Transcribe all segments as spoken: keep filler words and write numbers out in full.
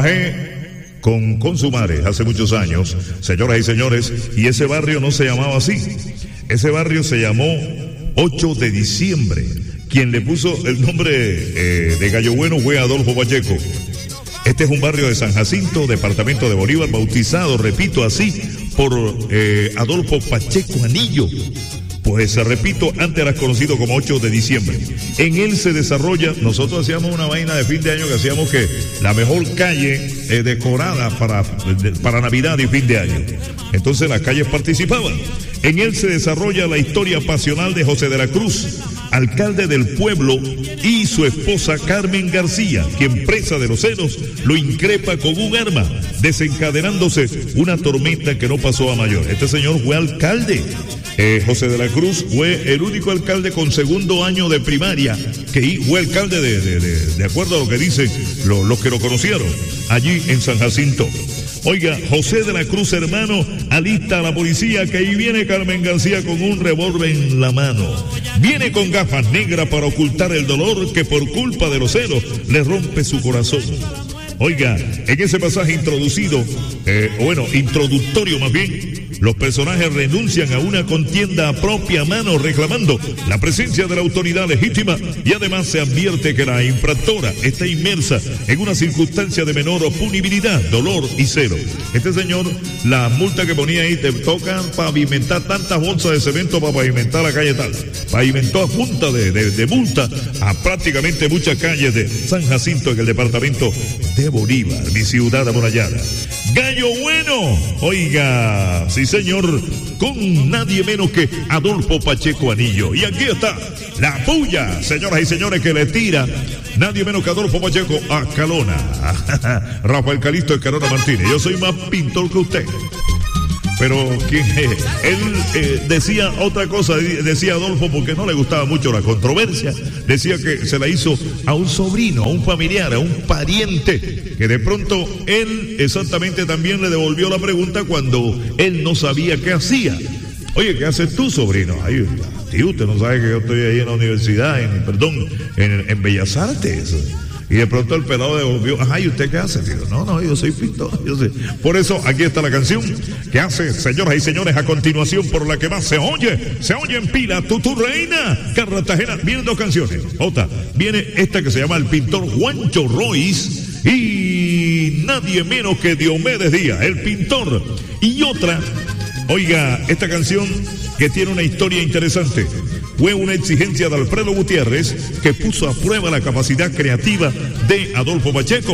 Con, con su madre hace muchos años, señoras y señores, y ese barrio no se llamaba así. Ese barrio se llamó ocho de diciembre. Quien le puso el nombre eh, de Gallo Bueno fue Adolfo Pacheco. Este es un barrio de San Jacinto, departamento de Bolívar, bautizado, repito, así, por eh, Adolfo Pacheco Anillo. Pues repito, antes era conocido como ocho de diciembre. En él se desarrolla, nosotros hacíamos una vaina de fin de año que hacíamos que la mejor calle eh, decorada para, para Navidad y fin de año. Entonces las calles participaban. En él se desarrolla la historia pasional de José de la Cruz, alcalde del pueblo, y su esposa Carmen García, quien presa de los celos lo increpa con un arma, desencadenándose una tormenta que no pasó a mayor. Este señor fue alcalde. Eh, José de la Cruz fue el único alcalde con segundo año de primaria que fue alcalde de, de, de, de acuerdo a lo que dicen lo, los que lo conocieron allí en San Jacinto. Oiga, José de la Cruz, hermano, alista a la policía, que ahí viene Carmen García con un revólver en la mano. Viene con gafas negras para ocultar el dolor que por culpa de los celos le rompe su corazón. Oiga, en ese pasaje introducido, eh, bueno, introductorio más bien, los personajes renuncian a una contienda a propia mano reclamando la presencia de la autoridad legítima, y además se advierte que la infractora está inmersa en una circunstancia de menor punibilidad, dolor y celo. Este señor, la multa que ponía ahí, te tocan pavimentar tantas bolsas de cemento para pavimentar la calle tal. Pavimentó a punta de, de, de multa a prácticamente muchas calles de San Jacinto en el departamento de Bolívar, mi ciudad amurallada. Gallo Bueno, oiga, sí señor, con nadie menos que Adolfo Pacheco Anillo. Y aquí está la puya, señoras y señores, que le tira nadie menos que Adolfo Pacheco a Calona. Rafael Calixto Escarona Martínez. Yo soy más pintor que usted. Pero ¿quién es? Él eh, decía otra cosa, decía Adolfo, porque no le gustaba mucho la controversia. Decía que se la hizo a un sobrino, a un familiar, a un pariente, que de pronto él exactamente también le devolvió la pregunta cuando él no sabía qué hacía. Oye, ¿qué haces tú, sobrino? Ay, tío, usted no sabe que yo estoy ahí en la universidad, en, perdón, en, en Bellas Artes. Y de pronto el pelado devolvió, ajá, ¿y usted qué hace, tío? No, no, yo soy pintor, yo sé. Por eso aquí está la canción que hace, señoras y señores, a continuación, por la que más se oye, se oye en pila, tu, tu reina, Cartagena. Vienen dos canciones. Otra, viene esta que se llama El Pintor, Juancho Royce, y nadie menos que Diomedes Díaz, El Pintor. Y otra, oiga, esta canción que tiene una historia interesante. Fue una exigencia de Alfredo Gutiérrez, que puso a prueba la capacidad creativa de Adolfo Pacheco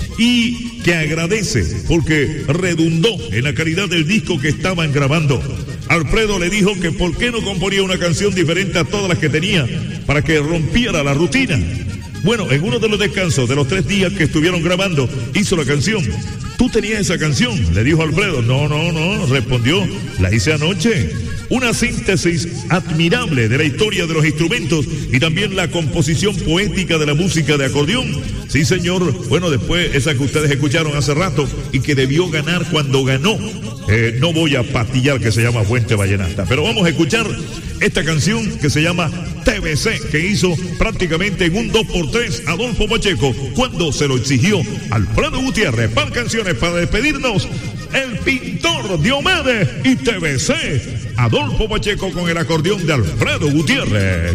y que agradece porque redundó en la calidad del disco que estaban grabando. Alfredo le dijo que por qué no componía una canción diferente a todas las que tenía para que rompiera la rutina. Bueno, en uno de los descansos de los tres días que estuvieron grabando, hizo la canción. ¿Tú tenías esa canción?, le dijo Alfredo. No, no, no, respondió, la hice anoche. Una síntesis admirable de la historia de los instrumentos y también la composición poética de la música de acordeón. Sí, señor. Bueno, después esa que ustedes escucharon hace rato y que debió ganar cuando ganó. Eh, no voy a pastillar, que se llama Fuente Vallenata. Pero vamos a escuchar esta canción que se llama T V C, que hizo prácticamente en un dos por tres Adolfo Pacheco cuando se lo exigió Alfredo Gutiérrez. Para canciones para despedirnos, El Pintor, Diomedes y T V C. Adolfo Pacheco con el acordeón de Alfredo Gutiérrez.